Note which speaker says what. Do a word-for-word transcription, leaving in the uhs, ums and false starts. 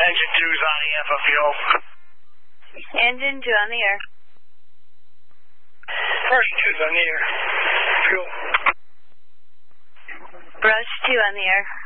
Speaker 1: Engine two's on E F for fuel.
Speaker 2: Engine two on the air.
Speaker 1: Brush two's on the air. Fuel.
Speaker 2: Brush two on the air.